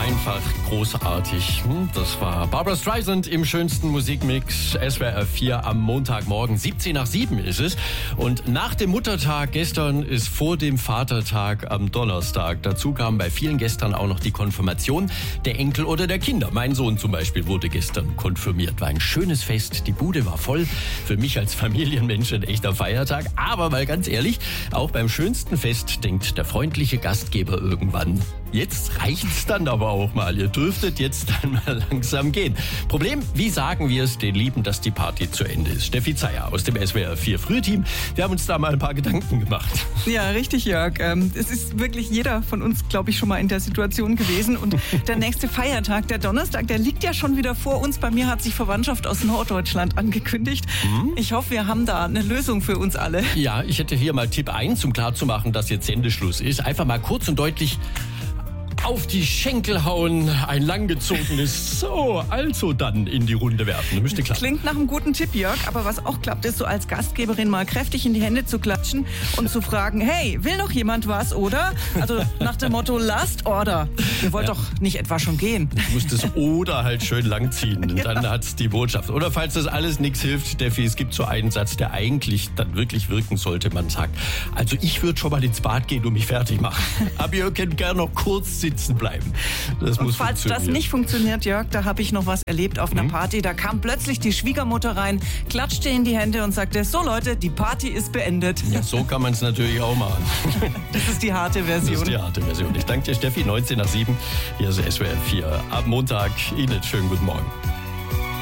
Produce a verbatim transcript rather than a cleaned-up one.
einfach großartig. Das war Barbra Streisand im schönsten Musikmix. S W R vier am Montagmorgen. siebzehn nach sieben ist es. Und nach dem Muttertag gestern ist vor dem Vatertag am Donnerstag. Dazu kam bei vielen gestern auch noch die Konfirmation der Enkel oder der Kinder. Mein Sohn zum Beispiel wurde gestern konfirmiert. War ein schönes Fest. Die Bude war voll. Für mich als Familienmensch ein echter Feiertag. Aber mal ganz ehrlich, auch beim schönsten Fest denkt der freundliche Gastgeber irgendwann: Jetzt reicht's dann aber auch mal. Ihr dürftet jetzt dann mal langsam gehen. Problem, wie sagen wir es den Lieben, dass die Party zu Ende ist? Steffi Zeyer aus dem S W R vier Frühteam. Wir haben uns da mal ein paar Gedanken gemacht. Ja, richtig, Jörg. Ähm, es ist wirklich jeder von uns, glaube ich, schon mal in der Situation gewesen. Und der nächste Feiertag, der Donnerstag, der liegt ja schon wieder vor uns. Bei mir hat sich Verwandtschaft aus Norddeutschland angekündigt. Hm? Ich hoffe, wir haben da eine Lösung für uns alle. Ja, ich hätte hier mal Tipp eins, um klarzumachen, dass jetzt Sendeschluss ist. Einfach mal kurz und deutlich auf die Schenkel hauen, ein langgezogenes So, also dann in die Runde werfen. Müsste klappen. Klingt nach einem guten Tipp, Jörg. Aber was auch klappt, ist so als Gastgeberin mal kräftig in die Hände zu klatschen und zu fragen: Hey, will noch jemand was, oder? Also nach dem Motto Last Order. Ihr wollt ja doch nicht etwa schon gehen. Du musst das Oder halt schön langziehen. Und ja. Dann hat's die Botschaft. Oder falls das alles nichts hilft, Steffi, es gibt so einen Satz, der eigentlich dann wirklich wirken sollte. Man sagt: Also ich würde schon mal ins Bad gehen und mich fertig machen. Aber ihr könnt gerne noch kurz sitzen bleiben. Das und muss falls das nicht funktioniert, Jörg, da habe ich noch was erlebt auf einer mhm. Party. Da kam plötzlich die Schwiegermutter rein, klatschte in die Hände und sagte: So Leute, die Party ist beendet. Ja, so kann man es natürlich auch machen. Das ist die harte Version. Das ist die harte Version. Ich danke dir, Steffi. neunzehn nach sieben. Hier ist S W R vier. Ab Montag. Ihnen schönen guten Morgen.